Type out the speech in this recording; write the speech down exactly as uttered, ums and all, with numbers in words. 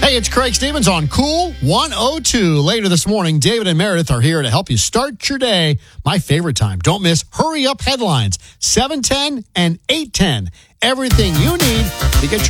Hey, it's Craig Stevens on Cool one oh two. Later this morning, David and Meredith are here to help you start your day. My favorite time. Don't miss Hurry Up Headlines, seven ten and eight ten. Everything you need to get your